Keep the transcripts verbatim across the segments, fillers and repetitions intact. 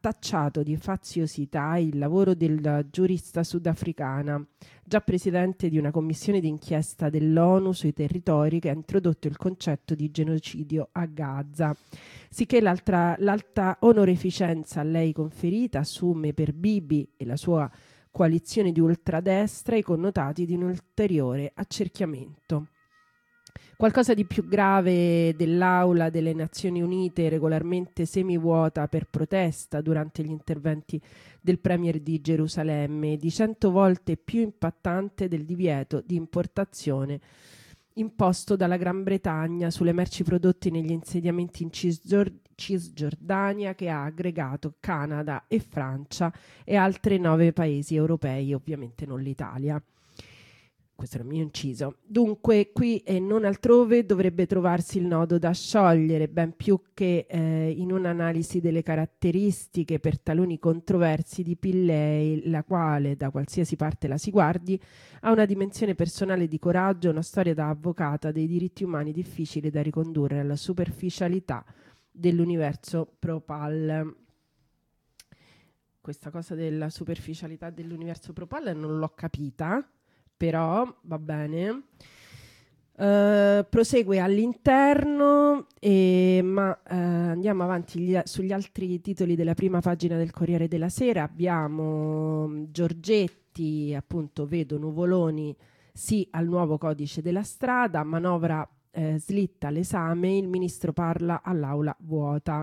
tacciato di faziosità il lavoro della giurista sudafricana, già presidente di una commissione d'inchiesta dell'ONU sui territori che ha introdotto il concetto di genocidio a Gaza, sicché l'altra, l'alta onoreficenza a lei conferita assume per Bibi e la sua coalizione di ultradestra i connotati di un ulteriore accerchiamento. Qualcosa di più grave dell'aula delle Nazioni Unite regolarmente semivuota per protesta durante gli interventi del premier di Gerusalemme, di cento volte più impattante del divieto di importazione imposto dalla Gran Bretagna sulle merci prodotte negli insediamenti in Cisgior- Cisgiordania, che ha aggregato Canada e Francia e altre nove paesi europei, ovviamente non l'Italia. Questo era il mio inciso. Dunque, qui e non altrove dovrebbe trovarsi il nodo da sciogliere, ben più che eh, in un'analisi delle caratteristiche per taluni controversi di Pillay, la quale, da qualsiasi parte la si guardi, ha una dimensione personale di coraggio e una storia da avvocata dei diritti umani difficile da ricondurre alla superficialità dell'universo Propal. Questa cosa della superficialità dell'universo Propal non l'ho capita, però va bene. Uh, prosegue all'interno, e, ma uh, andiamo avanti gli, sugli altri titoli della prima pagina del Corriere della Sera. Abbiamo Giorgetti, appunto, vedo nuvoloni, sì al nuovo codice della strada, manovra eh, slitta l'esame, il ministro parla all'aula vuota.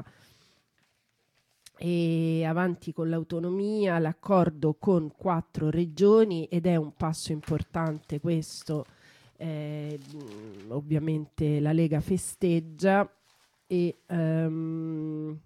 E avanti con l'autonomia, l'accordo con quattro regioni, ed è un passo importante questo, eh, ovviamente la Lega festeggia e um,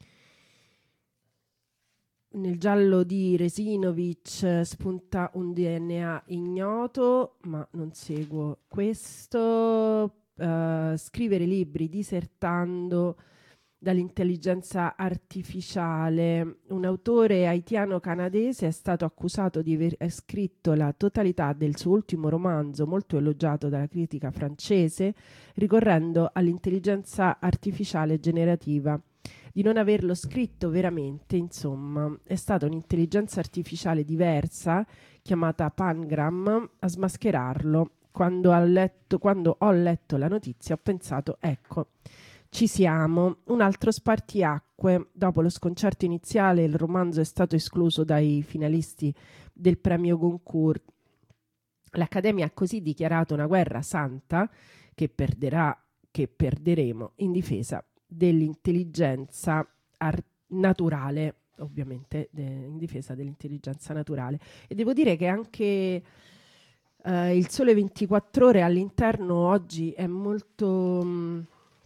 nel giallo di Resinovic spunta un D N A ignoto, ma non seguo questo. Uh, scrivere libri disertando dall'intelligenza artificiale. Un autore haitiano-canadese è stato accusato di aver scritto la totalità del suo ultimo romanzo, molto elogiato dalla critica francese, ricorrendo all'intelligenza artificiale generativa. Di non averlo scritto veramente, insomma, è stata un'intelligenza artificiale diversa, chiamata Pangram, a smascherarlo. Quando, ha letto, quando ho letto la notizia ho pensato, ecco, ci siamo. Un altro spartiacque. Dopo lo sconcerto iniziale, il romanzo è stato escluso dai finalisti del premio Goncourt. L'Accademia ha così dichiarato una guerra santa che perderà, che perderemo in difesa dell'intelligenza ar- naturale, ovviamente de- in difesa dell'intelligenza naturale. E devo dire che anche eh, il Sole ventiquattro Ore all'interno oggi è molto... Mh,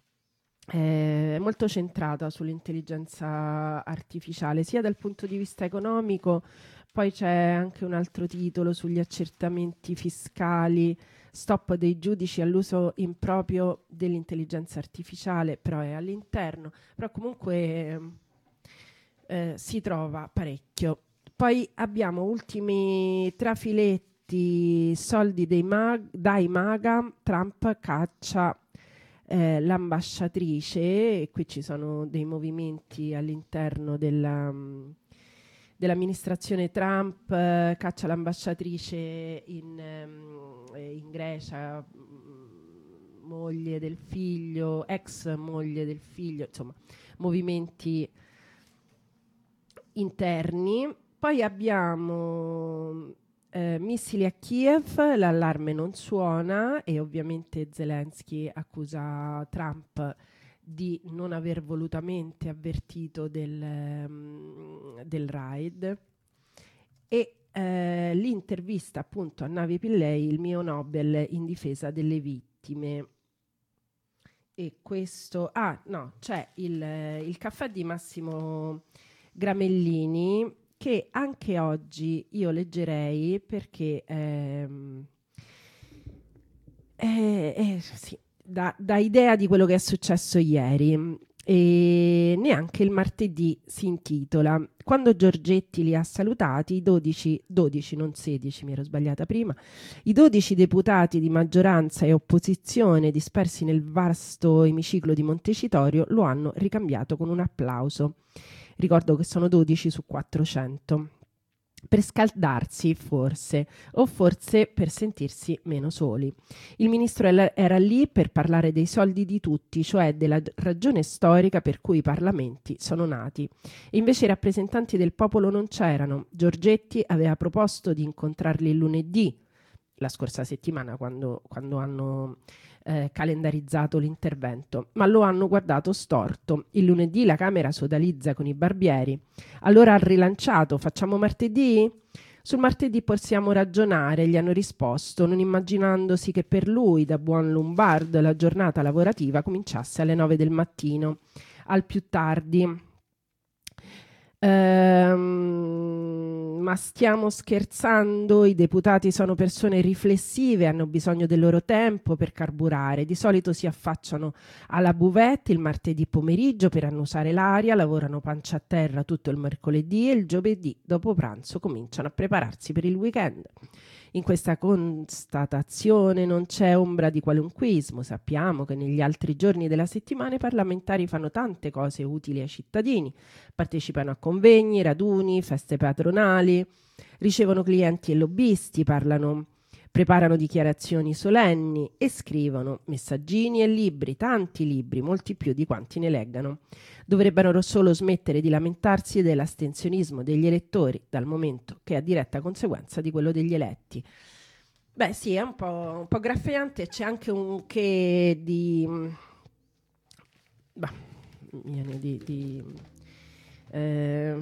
è molto centrata sull'intelligenza artificiale, sia dal punto di vista economico, poi c'è anche un altro titolo sugli accertamenti fiscali, stop dei giudici all'uso improprio dell'intelligenza artificiale, però è all'interno, però comunque eh, si trova parecchio. Poi abbiamo ultimi trafiletti, soldi dei mag- dai MAGA, Trump caccia Eh, l'ambasciatrice, e qui ci sono dei movimenti all'interno della, um, dell'amministrazione Trump, eh, caccia l'ambasciatrice in, um, in Grecia, m- moglie del figlio, ex moglie del figlio, insomma, movimenti interni. Poi abbiamo Eh, missili a Kiev, l'allarme non suona e ovviamente Zelensky accusa Trump di non aver volutamente avvertito del, um, del raid. E eh, l'intervista appunto a Navi Pillay, il mio Nobel in difesa delle vittime. E questo, ah no, c'è il, il caffè di Massimo Gramellini, che anche oggi io leggerei perché ehm, eh, eh, sì, dà, dà idea di quello che è successo ieri. e neanche il martedì si intitola. Quando Giorgetti li ha salutati, i dodici, dodici non sedici, mi ero sbagliata prima, i dodici deputati di maggioranza e opposizione dispersi nel vasto emiciclo di Montecitorio lo hanno ricambiato con un applauso. Ricordo che sono dodici su quattrocento. Per scaldarsi, forse, o forse per sentirsi meno soli. Il ministro era lì per parlare dei soldi di tutti, cioè della ragione storica per cui i parlamenti sono nati. E invece i rappresentanti del popolo non c'erano. Giorgetti aveva proposto di incontrarli il lunedì, la scorsa settimana, quando, quando hanno eh, calendarizzato l'intervento, ma lo hanno guardato storto. Il lunedì la Camera sodalizza con i barbieri. Allora ha rilanciato: facciamo martedì? Sul martedì possiamo ragionare, gli hanno risposto, non immaginandosi che per lui, da buon lombardo, la giornata lavorativa cominciasse alle nove del mattino, al più tardi. Ehm, ma stiamo scherzando? I deputati sono persone riflessive, hanno bisogno del loro tempo per carburare. Di solito si affacciano alla buvette il martedì pomeriggio per annusare l'aria, lavorano pancia a terra tutto il mercoledì e il giovedì dopo pranzo cominciano a prepararsi per il weekend. In questa constatazione non c'è ombra di qualunquismo. Sappiamo che negli altri giorni della settimana i parlamentari fanno tante cose utili ai cittadini, partecipano a convegni, raduni, feste patronali, ricevono clienti e lobbisti, parlano, preparano dichiarazioni solenni e scrivono messaggini e libri, tanti libri, molti più di quanti ne leggano. Dovrebbero solo smettere di lamentarsi dell'astensionismo degli elettori, dal momento che è a diretta conseguenza di quello degli eletti. Beh sì, è un po', un po' graffiante, c'è anche un che di... bah, viene di... di eh,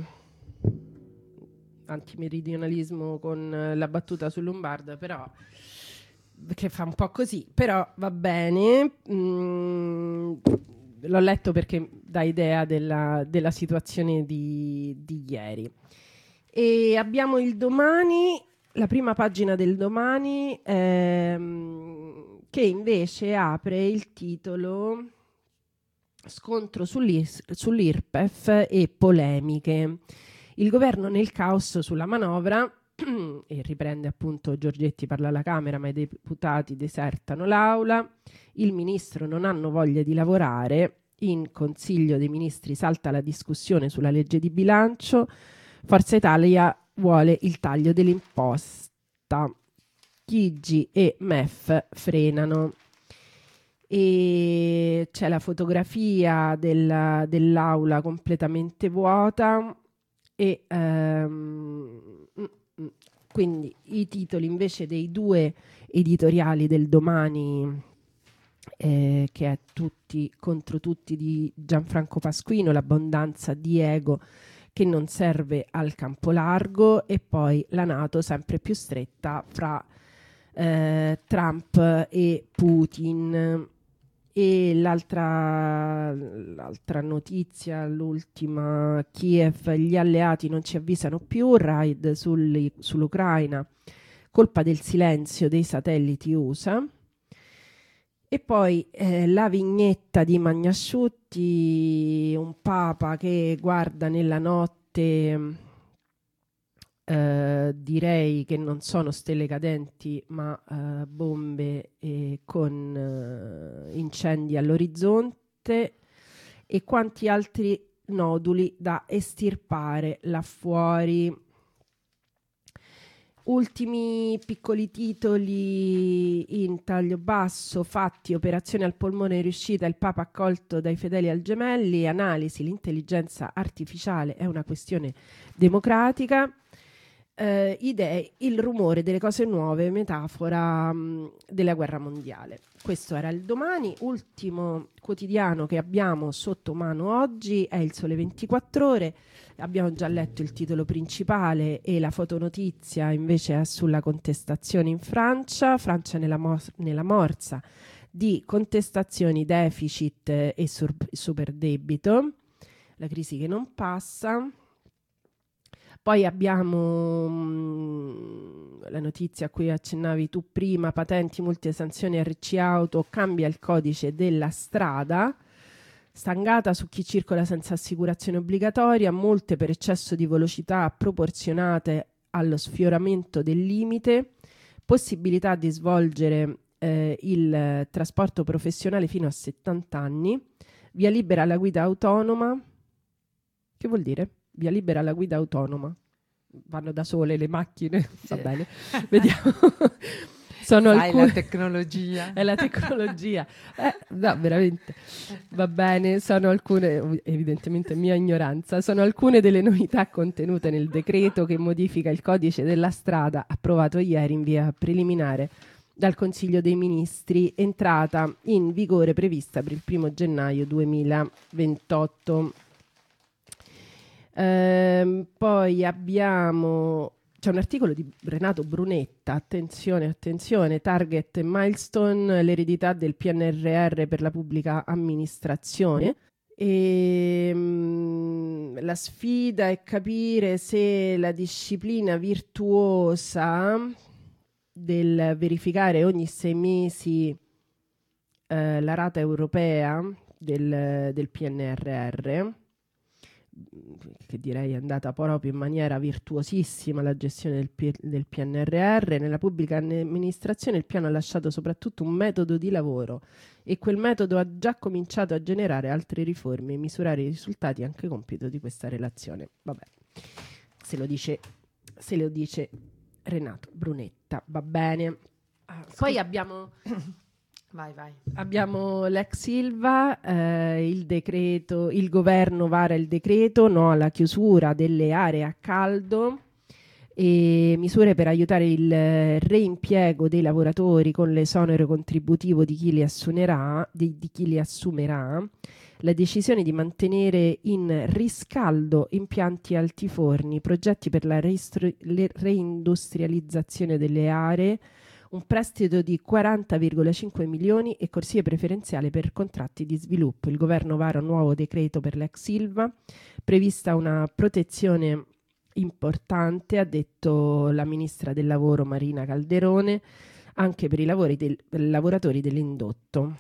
antimeridionalismo con la battuta sul Lombarda, però che fa un po' così, però va bene. Mm, l'ho letto perché dà idea della, della situazione di, di ieri. E abbiamo il Domani, la prima pagina del Domani, ehm, che invece apre il titolo Scontro sull'I S- sull'Irpef e polemiche. Il governo nel caos sulla manovra, e riprende appunto Giorgetti, parla alla Camera ma i deputati desertano l'aula, il ministro non hanno voglia di lavorare, in Consiglio dei Ministri salta la discussione sulla legge di bilancio, Forza Italia vuole il taglio dell'imposta, Chigi e M E F frenano. E c'è la fotografia della, dell'aula completamente vuota e ehm, quindi i titoli invece dei due editoriali del Domani, eh, che è Tutti contro tutti di Gianfranco Pasquino, l'abbondanza di ego che non serve al campo largo, e poi la NATO sempre più stretta fra eh, Trump e Putin. E l'altra, l'altra notizia, l'ultima, Kiev, gli alleati non ci avvisano più, raid sul, sull'Ucraina, colpa del silenzio dei satelliti U S A. E poi eh, la vignetta di Magnasciutti, un papa che guarda nella notte, eh, direi che non sono stelle cadenti ma eh, bombe eh, con eh, incendi all'orizzonte, e quanti altri noduli da estirpare là fuori. Ultimi piccoli titoli in taglio basso: fatti, operazione al polmone riuscita, il Papa accolto dai fedeli al Gemelli, analisi, l'intelligenza artificiale è una questione democratica, eh, idee, il rumore delle cose nuove, metafora mh, della guerra mondiale. Questo era il Domani. Ultimo quotidiano che abbiamo sotto mano oggi è il Sole ventiquattro Ore. Abbiamo già letto il titolo principale e la fotonotizia invece è sulla contestazione in Francia. Francia nella, mo- nella morsa di contestazioni, deficit e sur- superdebito, la crisi che non passa. Poi abbiamo mh, la notizia a cui accennavi tu prima: patenti, multe, sanzioni, R C auto, cambia il codice della strada. stangata su chi circola senza assicurazione obbligatoria, multe per eccesso di velocità proporzionate allo sfioramento del limite, possibilità di svolgere eh, il trasporto professionale fino a settanta anni, via libera alla guida autonoma. Che vuol dire? Via libera alla guida autonoma. Vanno da sole le macchine, sì. Va bene, vediamo. Sono Sai, alcune... la tecnologia. È la tecnologia. Eh, no, veramente. Va bene, sono alcune, evidentemente mia ignoranza, sono alcune delle novità contenute nel decreto che modifica il codice della strada approvato ieri in via preliminare dal Consiglio dei Ministri, entrata in vigore prevista per il primo gennaio duemilaventotto. Ehm, poi abbiamo... C'è un articolo di Renato Brunetta, attenzione, attenzione, target e milestone, l'eredità del P N R R per la pubblica amministrazione. E, mh, la sfida è capire se la disciplina virtuosa del verificare ogni sei mesi eh, la rata europea del, del P N R R, che direi è andata proprio in maniera virtuosissima la gestione del, P- del P N R R. Nella pubblica amministrazione il piano ha lasciato soprattutto un metodo di lavoro e quel metodo ha già cominciato a generare altre riforme e misurare i risultati è anche compito di questa relazione. Vabbè, se lo dice, se lo dice Renato Brunetta, va bene. Ah, poi abbiamo... Vai, vai. Abbiamo l'ex Ilva, eh, il decreto, il governo vara il decreto no alla chiusura delle aree a caldo e misure per aiutare il reimpiego dei lavoratori con l'esonero contributivo di chi li assumerà, di, di chi li assumerà. La decisione di mantenere in riscaldo impianti altiforni, progetti per la reistru- le reindustrializzazione delle aree, un prestito di quaranta virgola cinque milioni e corsie preferenziali per contratti di sviluppo. Il governo vara un nuovo decreto per l'ex Ilva, prevista una protezione importante, ha detto la ministra del lavoro Marina Calderone, anche per i lavori del, per i lavoratori dell'indotto.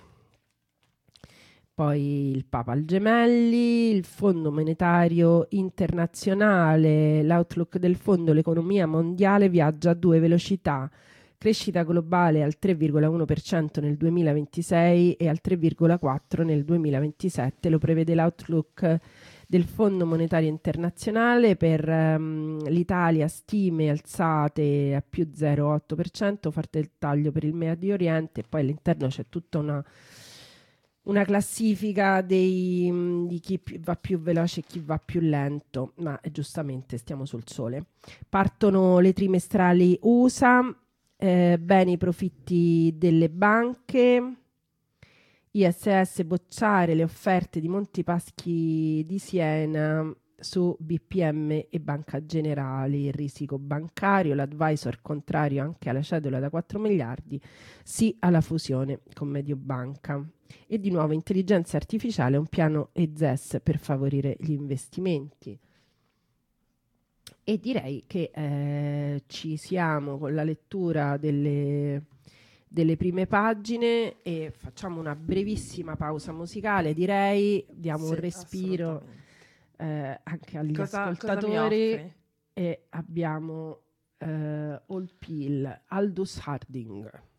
Poi il Papa al Gemelli, il Fondo Monetario Internazionale, l'outlook del fondo, l'economia mondiale viaggia a due velocità. Crescita globale al tre virgola uno per cento nel duemilaventisei e al tre virgola quattro per cento nel duemilaventisette, lo prevede l'outlook del Fondo Monetario Internazionale. Per um, l'Italia stime alzate a più zero virgola otto per cento, forte il taglio per il Medio Oriente, e poi all'interno c'è tutta una, una classifica dei, di chi più, va più veloce e chi va più lento, ma eh, giustamente stiamo sul sole. Partono le trimestrali U S A. Eh, bene i profitti delle banche, I S S bocciare le offerte di Montepaschi di Siena su B P M e Banca Generali, il risico bancario, l'advisor contrario anche alla cedola da quattro miliardi, sì alla fusione con Mediobanca. E di nuovo intelligenza artificiale, un piano E Z E S per favorire gli investimenti. E direi che eh, ci siamo con la lettura delle, delle prime pagine e facciamo una brevissima pausa musicale, direi, diamo sì, un respiro eh, anche agli cosa, ascoltatori cosa e abbiamo eh, Old Pill, Aldous Harding.